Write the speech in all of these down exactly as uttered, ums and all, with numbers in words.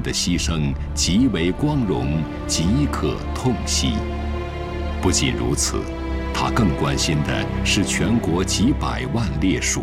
的牺牲极为光荣，极可痛惜。不仅如此，他更关心的是全国几百万烈属。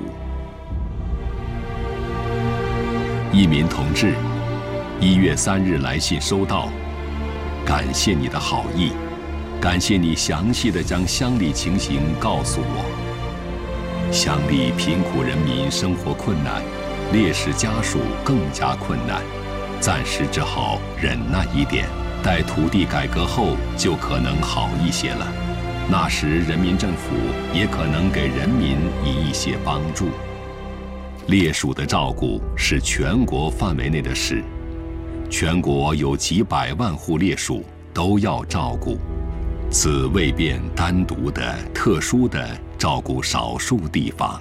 一名同志，一月三日来信收到，感谢你的好意，感谢你详细地将乡里情形告诉我。乡里贫苦人民生活困难，烈士家属更加困难，暂时只好忍耐一点，待土地改革后就可能好一些了。那时人民政府也可能给人民以一些帮助。烈属的照顾是全国范围内的事，全国有几百万户烈属都要照顾，此未便单独的、特殊的照顾少数地方。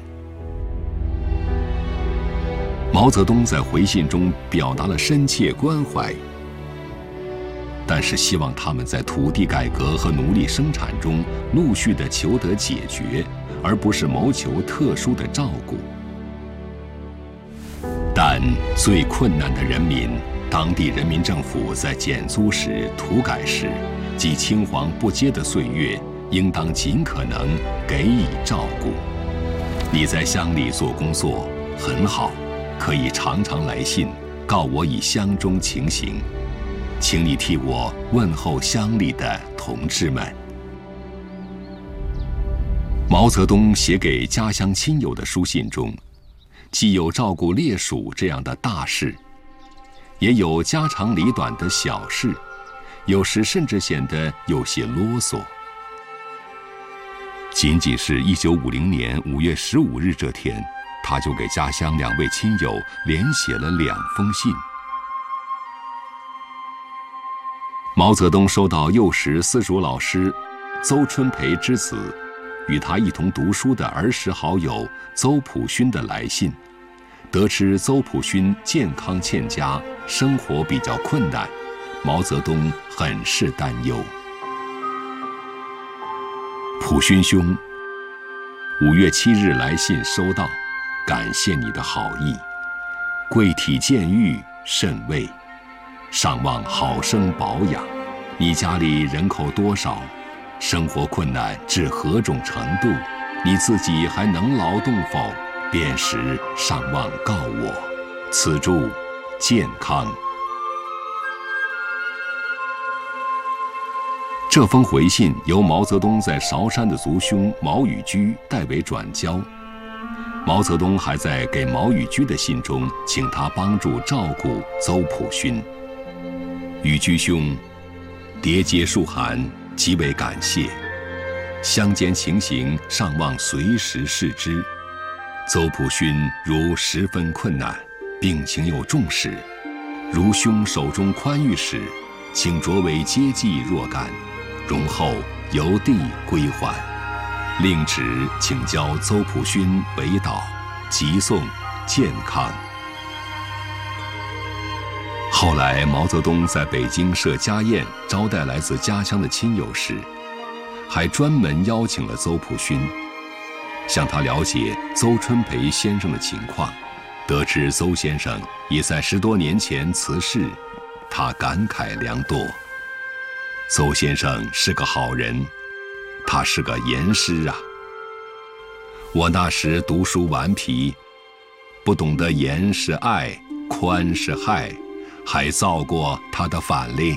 毛泽东在回信中表达了深切关怀，但是希望他们在土地改革和奴隶生产中陆续地求得解决，而不是谋求特殊的照顾。但最困难的人民，当地人民政府在减租时、土改时及青黄不接的岁月，应当尽可能给予照顾。你在乡里做工作很好，可以常常来信告我以乡中情形，请你替我问候乡里的同志们。毛泽东写给家乡亲友的书信中，既有照顾烈属这样的大事，也有家长里短的小事，有时甚至显得有些啰嗦。仅仅是一九五零年五月十五日这天，他就给家乡两位亲友连写了两封信。毛泽东收到幼时私塾老师邹春培之子，与他一同读书的儿时好友邹朴勋的来信，得知邹朴勋健康欠佳，生活比较困难，毛泽东很是担忧。朴勋兄，五月七日来信收到，感谢你的好意，贵体健愈甚慰，尚望好生保养。你家里人口多少？生活困难至何种程度？你自己还能劳动否？便时尚望告我。此祝健康。这封回信由毛泽东在韶山的族兄毛宇居代为转交。毛泽东还在给毛宇居的信中请他帮助照顾邹朴勋。宇居兄，迭接书函，极为感谢。乡间情形尚望随时视之。邹朴勋如十分困难，病情又重时，如兄手中宽裕时，请着为接济若干，容后由地归还。令旨请交邹朴勋为导，急送健康。后来毛泽东在北京设家宴招待来自家乡的亲友时，还专门邀请了邹朴勋，向他了解邹春培先生的情况。得知邹先生已在十多年前辞世，他感慨良多。邹先生是个好人，他是个严师啊。我那时读书顽皮，不懂得严是爱，宽是害，还造过他的反例。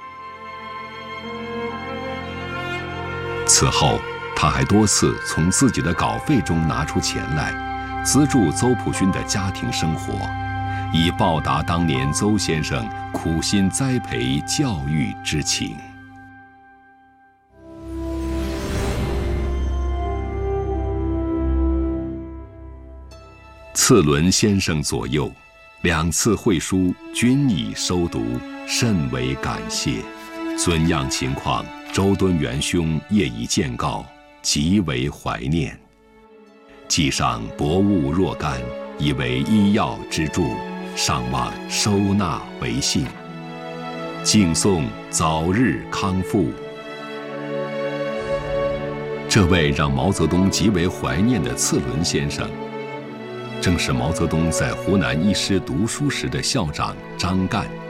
此后他还多次从自己的稿费中拿出钱来，资助邹朴勋的家庭生活，以报答当年邹先生苦心栽培教育之情。次伦先生左右，两次会书均已收读，甚为感谢。尊样情况，周敦元兄业已见告，极为怀念。记上薄物若干，以为医药之助，尚望收纳为信。敬颂早日康复。这位让毛泽东极为怀念的次伦先生，正是毛泽东在湖南一师读书时的校长张干。